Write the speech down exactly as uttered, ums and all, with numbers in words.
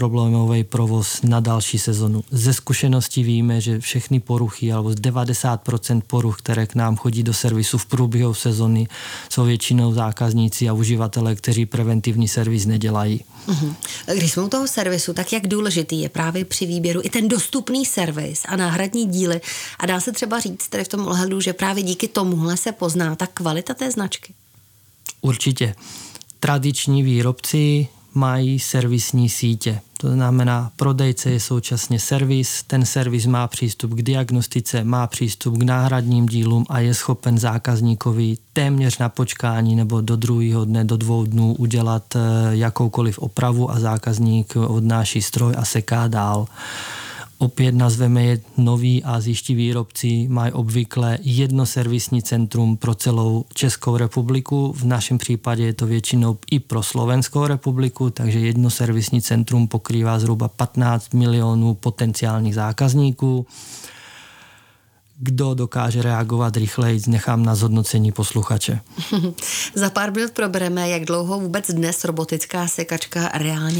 bezproblémový provoz na další sezonu. Ze zkušenosti víme, že všechny poruchy, alebo z devadesát procent poruch, které k nám chodí do servisu v průběhu sezony, jsou většinou zákazníci a uživatelé, kteří preventivní servis nedělají. Uhum. Když jsme u toho servisu, tak jak důležitý je právě při výběru i ten dostupný servis a náhradní díly? A dá se třeba říct tady v tom ohledu, že právě díky tomuhle se pozná ta kvalita té značky? Určitě. Tradiční výrobci mají servisní sítě. To znamená, prodejce je současně servis, ten servis má přístup k diagnostice, má přístup k náhradním dílům a je schopen zákazníkovi téměř na počkání nebo do druhého dne, do dvou dnů udělat jakoukoliv opravu a zákazník odnáší stroj a seká dál. Opět nazveme je noví asijští výrobci, mají obvykle jedno servisní centrum pro celou Českou republiku. V našem případě je to většinou i pro Slovenskou republiku, takže jedno servisní centrum pokrývá zhruba patnáct milionů potenciálních zákazníků. Kdo dokáže reagovat rychleji, nechám na zhodnocení posluchače. Za pár minut probereme, jak dlouho vůbec dnes robotická sekačka reálně